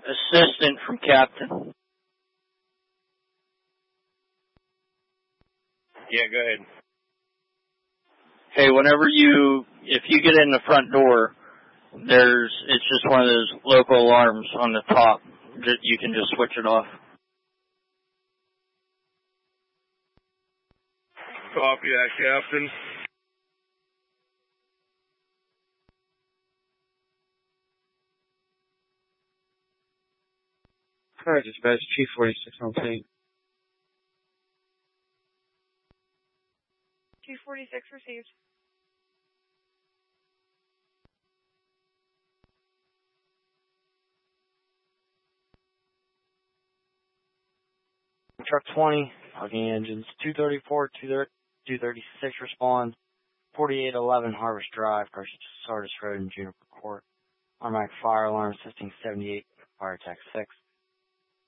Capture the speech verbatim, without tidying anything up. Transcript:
assistant from captain. Yeah, go ahead. Hey, whenever you, if you get in the front door, there's, it's just one of those local alarms on the top. You can just switch it off. Copy that, Captain. Alright, dispatch, Chief forty-six on scene. Chief forty-six received. Truck twenty, hugging engines, two thirty-four, two thirty-six responds, forty-eight eleven Harvest Drive, Sardis Road in Juniper Court. Automatic fire alarm assisting seventy-eight, fire attack six.